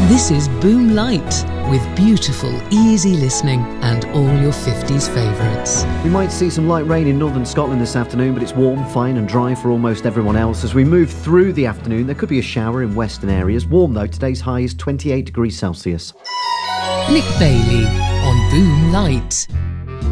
This is Boom Light, with beautiful, easy listening and all your 50s favourites. We might see some light rain in northern Scotland this afternoon, but it's warm, fine and dry for almost everyone else. As we move through the afternoon, there could be a shower in western areas. Warm though, today's high is 28 degrees Celsius. Nick Bailey on Boom Light.